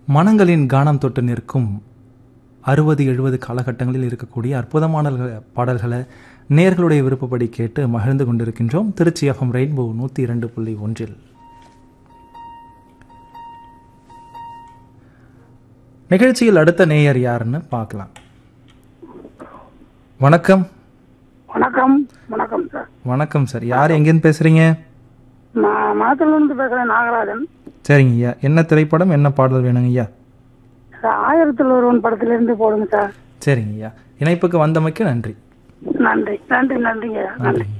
மனங்களின் கானம் தொட்டு நிற்கும் 60-70 காலகட்டங்களில் இருக்கக்கூடிய அற்புதமான பாடல்களை நேயர்களுடைய விருப்பப்படி கேட்டு மகிழ்ந்து கொண்டிருக்கின்றோம். Trichy FM rainbow 102.1. நிகழ்ச்சியில் அடுத்த நேயர் யாருன்னு பார்க்கலாம். வணக்கம். வணக்கம். வணக்கம் சார். வணக்கம் சார். யார் எங்கேருந்து பேசுறீங்க? நான் மாத்தூர்லேருந்து பேசுகிறேன், நாகராஜன். சரிங்க ஐயா. என்ன திரைப்படம், என்ன பாடல் வேணுங்க ஐயா? சார், 1000ல் ஒருவன் படத்திலிருந்து போடுங்க சார். சரிங்க ஐயா. இணைப்புக்கு வந்தமைக்கு நன்றி. நன்றி நன்றி நன்றிங்க. நன்றி.